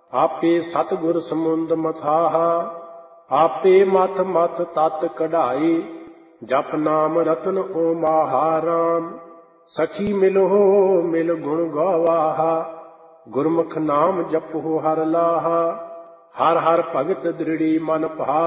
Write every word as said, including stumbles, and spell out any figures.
ਆਪੇ ਸਤਿਗੁਰ ਸਮੁੰਦ ਮਥਾਹਾ, ਆਪੇ ਮਥ ਮਥ ਤਤ ਕਢਾਈ, ਜਪ ਨਾਮ ਰਤਨ ਓ ਮਹਾਰਾਮ। ਸਖੀ ਮਿਲੋ ਮਿਲ ਗੁਣ ਗਵਾਹਾ, ਗੁਰਮੁਖ ਨਾਮ ਜਪੋ ਹਰ ਲਾਹਾ। ਹਰ ਹਰ ਭਗਤ ਦ੍ਰਿੜੀ ਮਨ ਭਾਈ,